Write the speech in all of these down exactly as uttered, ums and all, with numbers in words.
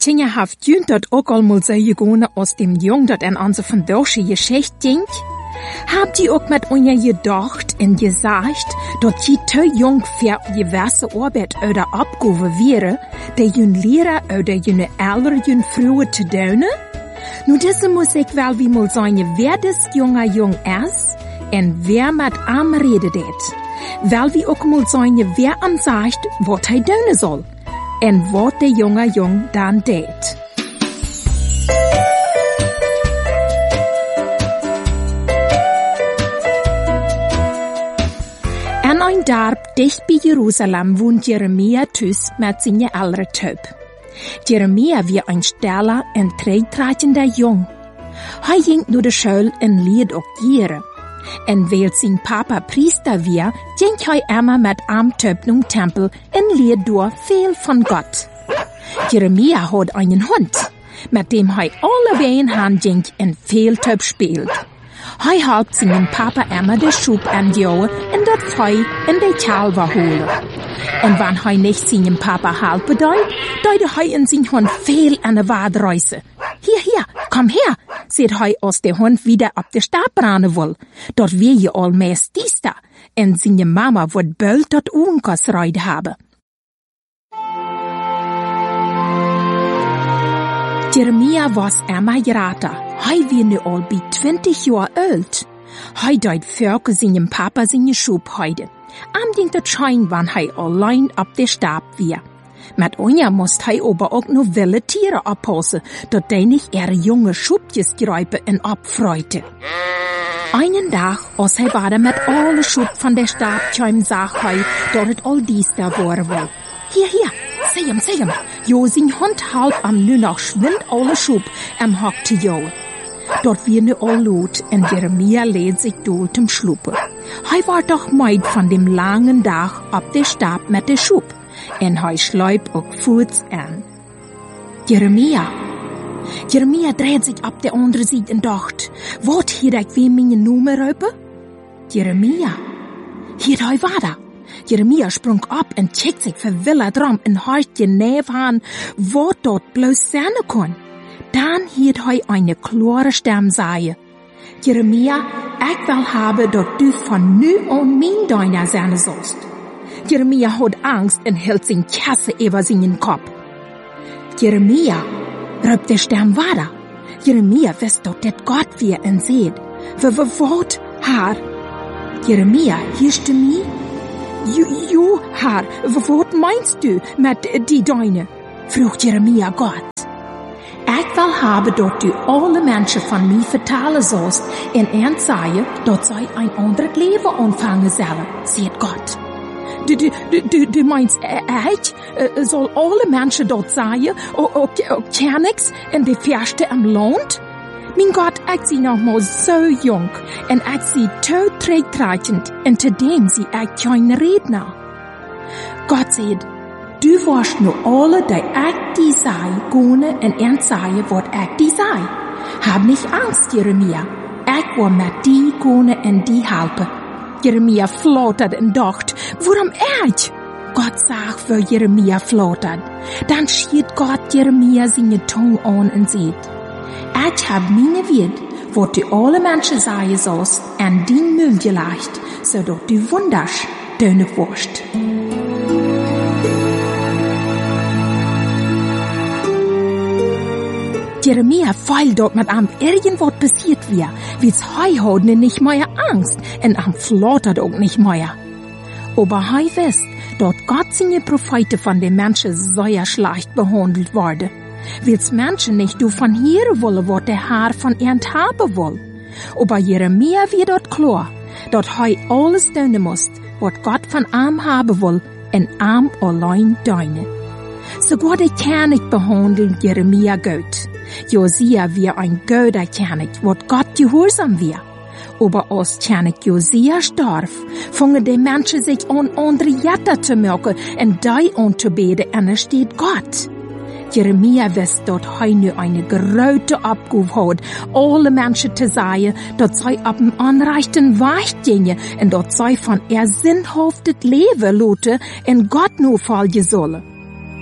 Tjenja haft junt dat ook al mal zeggen gone aus dem Jung dat en onze vandaagse Geschichte denkt? Habt ihr auch mit euch gedacht und gesagt, dass ihr zu jung für diverse Arbeit oder Abgabe wäre, der jün Lehrer oder jüne ältere jün Frühe zu tun? Nun, das muss ich wel wie mal sagen, wer das junger Jung ist und wer mit am redet. Weil wie auch mal sagen, wer am sagt, was er tun soll und was der junge Jung dann tät. In ein Dorf dicht bei Jerusalem wohnt Jeremia thuis mit seinen älteren Töp. Jeremia war ein stiller und treitreitender Jung. Er ging nur der Schule und lehrte auch Jahre. Und weil sein Papa Priester war, ging er immer mit am Töp zum Tempel und lehrte dort viel von Gott. Jeremia hat einen Hund, mit dem er alle Wegen hinging und viel Töp spielt. Er halpt seinen Papa immer den Schub anjauen und das Feu in die Kalver holen. Und wenn er nicht seinen Papa halten darf, darf er in seinen Hund viel an der Wad reißen. Hier, hier, komm her, sagt er, als der Hund wieder auf der Stab brannen will. Dort will je all meest dies da. Und seine Mama wird bald dort Unkos reid haben. Jeremia was immer geraten. Er war nu al bei twintig Jahre alt. Er deed für seinem Papa seine Schub heute. Am ding dat schein, wann er allein auf der Stab war. Mit Onja musste er aber auch nur wilde Tiere abpassen, dat die nicht ihre junge Schubjes greipen und abfreute. Einen Tag, als er war mit alle Schub von der Stab kam, sah er, dat het all dies da war wohl. Hier, hier, seh ihm, seh ihm. Jo, sein Hund halb am nu noch schwind alle Schub am Hock zu jauen. Dort wir nu all laut und Jeremia lädt sich dort zum Schlupen. Er war doch meid von dem langen Tag ab der Stab mit der Schub und er schleibt auch Fuß an. Jeremia. Jeremia dreht sich ab der andere Seite und dacht, wat hier ich wie meine Nummer rüber? Jeremia. Hier er war da. Jeremia sprung ab und checkt sich verwillert rum und hört die Nähe an, wo dort bloß sein kann. Dann hielt er eine klare Stimme sagen, Jeremia, ich will haben, dass du von nu an mein Deiner sein sollst. Jeremia hat Angst und hält seine Kasse über seinen Kopf. Jeremia, ruft der Stimme weiter. Jeremia wisst doch, dass Gott wir ihn sieht. Wort, Herr? Jeremia, hörst du mich? Jo, jo, Herr, was meinst du mit die Deine? Fragt Jeremia Gott. Ich will haben, dass du alle Menschen von mir vertellen sollst und ernst sagen, dass sie ein anderes Leben anfangen sollen, sagt Gott. Du, du, du, du meinst, ich äh, soll alle Menschen dort sagen, auch Kernix in die Fürste am Land? Mein Gott, ich sie noch mal so jung und ich sie tot trägtreitend und zudem sie ich kein Redner. Gott sagt, du warst nur alle, die ich die sei, gone und ernst sei, was ich die sei. Hab nicht Angst, Jeremia. Ich war mit die gone und die helpen. Jeremia flattert und dacht, warum ich? Gott sagt, wo Jeremia flattert. Dann schied Gott Jeremia seine Tongue an und sagt, ich hab meine Wert, wo du alle Menschen sagen sollst, an den Müll gelegt, so dass du wunderst, deine Wurst. Jeremia feilt dort mit am irgendwas passiert wir, wie's hei hat nicht mehr Angst und am flattert auch nicht mehr. Aber hei wisst, dort Gott seine Propheten von den Menschen sehr schlecht behandelt worden. Will's Menschen nicht du von hier wollen, was der Herr von ihnen haben will. Aber Jeremia wird dort klar, dort hei alles tun muss, was Gott von ihm haben will, und ihm allein deine. Sogar der König behandelt Jeremia gut. Josia war ein guter König, was Gott gehorsam war. Aber als König Josia starb, fingen die Menschen sich an, andere Jätter zu machen und die anzubeten, und es steht Gott. Jeremia wusste, dass er nur eine große Abgabe hat, alle Menschen zu sagen, dass sie auf dem anreichten Weg gingen und dass sie von ihr sinnhaftes Leben lassen und Gott nur folgen sollen.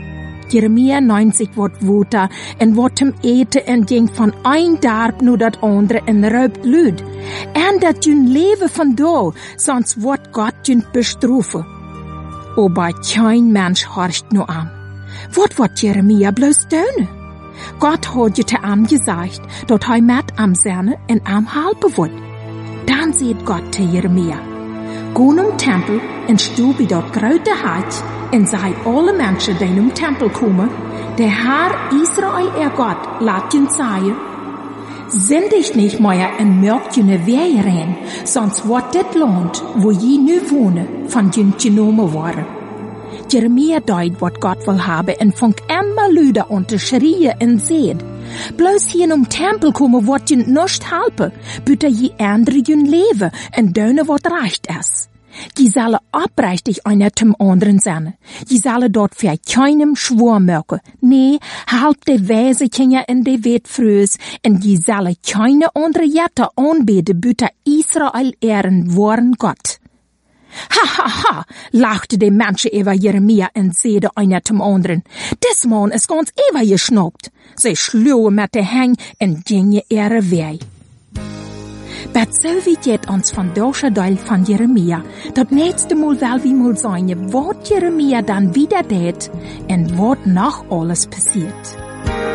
Jeremia neunzig wordt woeta en wordt hem eten en ging van een dorp naar dat andere en roopt luid. En dat jun leven van do, sonst wordt God jun bestrafen. O bij kein mens horcht nu aan. Wat wordt Jeremia bloos doen? God had je te am gezegd, dat hij met am zijn en am helpen wordt. Dan zegt God te Jeremia, go naar tempel en stu bij dat grote huis en zei alle mensen die naar tempel komen, der Herr Israel er God laat je zeggen, zend dich nicht mehr en merkt je ne Wehe rein, sonst wordt dit land, wo je nu wohnen, van je genomen worden. Jeremia deed wat God wil hebben en vond immer luider om te schreeuwen en zeid, bloos hier om tempel komen wordt je nicht helpen, buiten je andere je leven en doen wat recht is. Je zal oprechtig einer zum anderen zijn. Je zal dort für keinem schwur maken. Nee, halt de wijze kinderen in de wet vreus en je zal keine andere jette aanbeden buiten Israel ehren worden Gott. Ha, ha, ha, lachte de Menschen über Jeremia en zeide einer zum anderen. Des man is ganz ewer geschnappt. Sie schluwen met de heng en gingen ihre Weg. Bet so wie jet ons van deze deel van Jeremia, dat nächste Mal wel wie mal sein, wat Jeremia dann wieder deed en wat noch alles passiert.